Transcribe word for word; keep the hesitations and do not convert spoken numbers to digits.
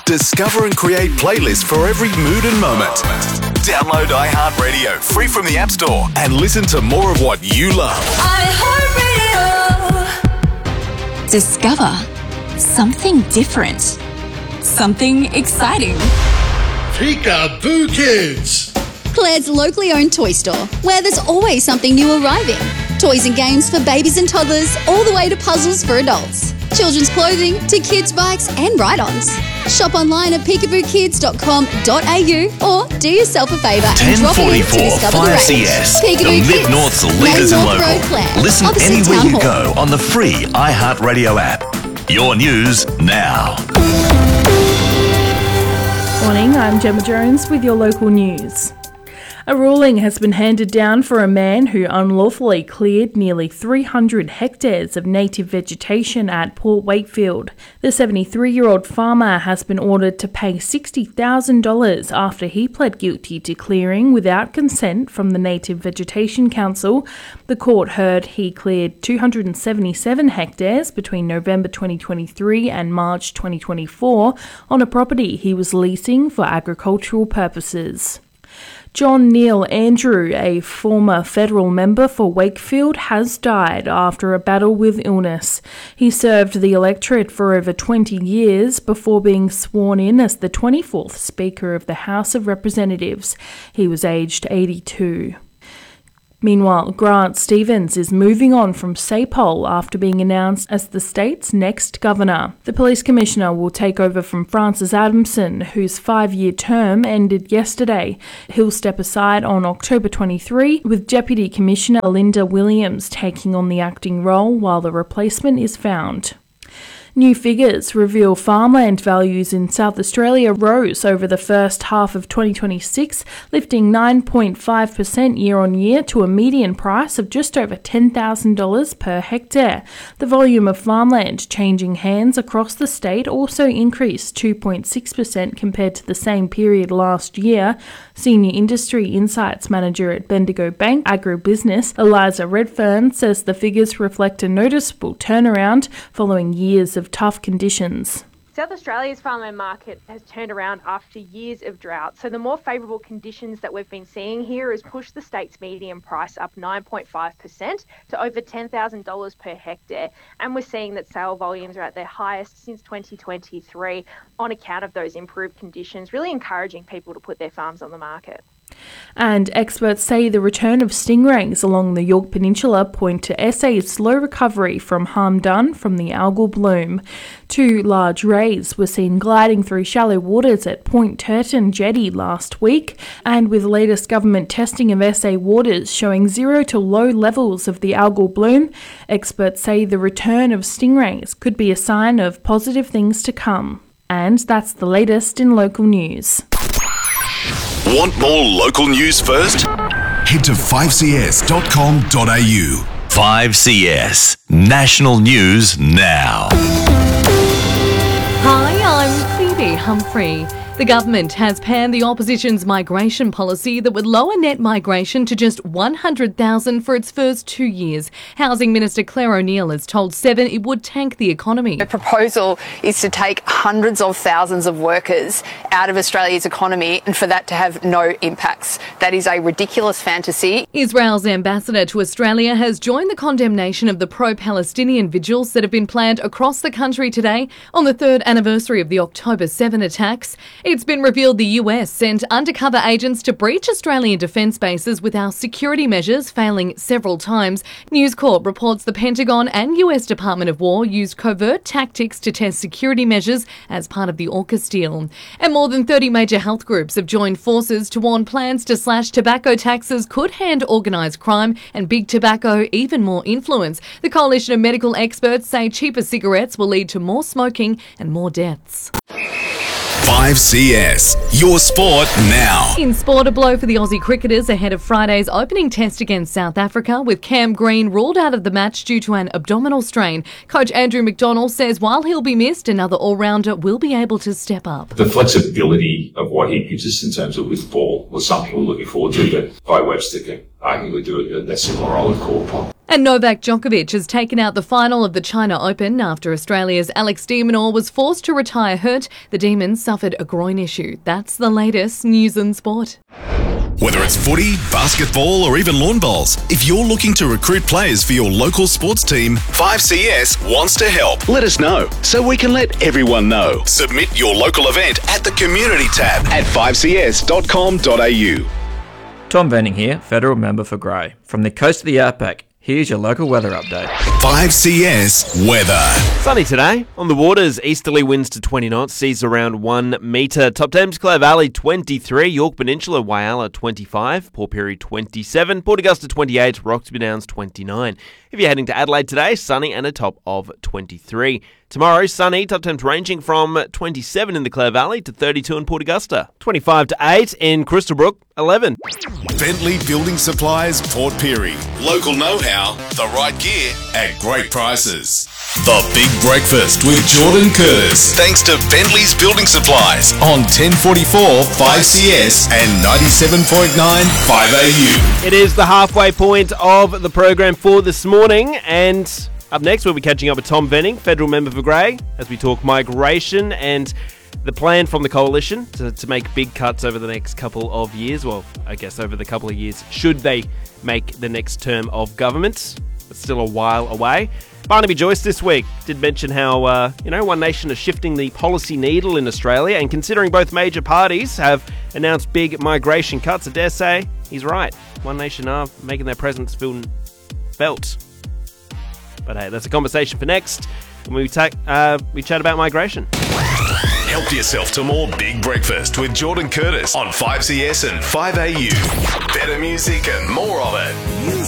Discover and create playlists for every mood and moment. Download iHeartRadio free from the App Store and listen to more of what you love. iHeartRadio. Discover something different. Something exciting. Peekaboo Kids. Claire's locally owned toy store, where there's always something new arriving. Toys and games for babies and toddlers, all the way to puzzles for adults. Children's clothing to kids' bikes and ride-ons. Shop online at peekaboo kids dot com dot a u or do yourself a favour and drop in to discover the range. five C S, Peekaboo the Mid-North's Kids, leaders in Main North local. Road, Clare, Listen opposite anywhere Town you Hall. go on the free iHeartRadio app. Your news now. Morning, I'm Gemma Jones with your local news. A ruling has been handed down for a man who unlawfully cleared nearly three hundred hectares of native vegetation at Port Wakefield. The seventy-three-year-old farmer has been ordered to pay sixty thousand dollars after he pled guilty to clearing without consent from the Native Vegetation Council. The court heard he cleared two hundred seventy-seven hectares between November twenty twenty-three and March twenty twenty-four on a property he was leasing for agricultural purposes. John Neil Andrew, a former federal member for Wakefield, has died after a battle with illness. He served the electorate for over twenty years before being sworn in as the twenty-fourth Speaker of the House of Representatives. He was aged eighty-two. Meanwhile, Grant Stevens is moving on from SAPOL after being announced as the state's next governor. The police commissioner will take over from Francis Adamson, whose five-year term ended yesterday. He'll step aside on October twenty-third, with Deputy Commissioner Linda Williams taking on the acting role while the replacement is found. New figures reveal farmland values in South Australia rose over the first half of twenty twenty-six, lifting nine point five percent year on year to a median price of just over ten thousand dollars per hectare. The volume of farmland changing hands across the state also increased two point six percent compared to the same period last year. Senior Industry Insights Manager at Bendigo Bank Agribusiness, Eliza Redfern, says the figures reflect a noticeable turnaround following years of tough conditions. South Australia's farmland market has turned around after years of drought, so the more favourable conditions that we've been seeing here has pushed the state's median price up nine point five percent to over ten thousand dollars per hectare, and we're seeing that sale volumes are at their highest since twenty twenty-three on account of those improved conditions, really encouraging people to put their farms on the market. And experts say the return of stingrays along the Yorke Peninsula point to S A's slow recovery from harm done from the algal bloom. Two large rays were seen gliding through shallow waters at Point Turton Jetty last week, and with latest government testing of S A waters showing zero to low levels of the algal bloom, experts say the return of stingrays could be a sign of positive things to come. And that's the latest in local news. Want more local news first? Head to five c s dot com dot a u. five C S, national news now. Hi, I'm Phoebe Humphrey. The government has panned the opposition's migration policy that would lower net migration to just one hundred thousand for its first two years. Housing Minister Claire O'Neil has told Seven it would tank the economy. The proposal is to take hundreds of thousands of workers out of Australia's economy and for that to have no impacts. That is a ridiculous fantasy. Israel's ambassador to Australia has joined the condemnation of the pro-Palestinian vigils that have been planned across the country today on the third anniversary of the October seventh attacks. It's been revealed the U S sent undercover agents to breach Australian defence bases with our security measures failing several times. News Corp reports the Pentagon and U S Department of War used covert tactics to test security measures as part of the AUKUS deal. And more than thirty major health groups have joined forces to warn plans to slash tobacco taxes could hand organised crime and big tobacco even more influence. The coalition of medical experts say cheaper cigarettes will lead to more smoking and more deaths. five C S, your sport now. In sport, a blow for the Aussie cricketers ahead of Friday's opening test against South Africa, with Cam Green ruled out of the match due to an abdominal strain. Coach Andrew McDonald says while he'll be missed, another all-rounder will be able to step up. The flexibility of what he gives us in terms of with ball was something we're looking forward to, but by Webb sticking, arguably do a less similar role at court. And Novak Djokovic has taken out the final of the China Open after Australia's Alex de Minaur was forced to retire hurt. The Demon suffered a groin issue. That's the latest news and sport. Whether it's footy, basketball or even lawn bowls, if you're looking to recruit players for your local sports team, five C S wants to help. Let us know so we can let everyone know. Submit your local event at the Community tab At five c s dot com dot a u. Tom Venning here, Federal Member for Grey. From the coast of the outback, here's your local weather update. five C S weather. Sunny today. On the waters, easterly winds to twenty knots, seas around one metre. Top Thames, Clare Valley twenty-three, York Peninsula, Whyalla twenty-five, Port Pirie twenty-seven, Port Augusta twenty-eight, Roxby Downs twenty-nine. If you're heading to Adelaide today, sunny and a top of twenty-three. Tomorrow, sunny, top temps ranging from twenty-seven in the Clare Valley to thirty-two in Port Augusta. twenty-five to eight in Crystalbrook, eleven. Bentley Building Supplies, Port Pirie. Local know-how, the right gear at great prices. The Big Breakfast with Jordan Curtis. Thanks to Bentley's Building Supplies on ten forty-four five C S and ninety-seven point nine five A U. It is the halfway point of the program for this morning, and up next we'll be catching up with Tom Venning, Federal Member for Grey, as we talk migration and the plan from the Coalition to, to make big cuts over the next couple of years. Well, I guess over the couple of years, should they make the next term of government. It's still a while away. Barnaby Joyce this week did mention how, uh, you know, One Nation is shifting the policy needle in Australia, and considering both major parties have announced big migration cuts, I dare say he's right. One Nation are making their presence feel felt. But hey, that's a conversation for next when we, ta- uh, we chat about migration. Help yourself to more Big Breakfast with Jordan Curtis on five C S and five A U. Better music and more of it.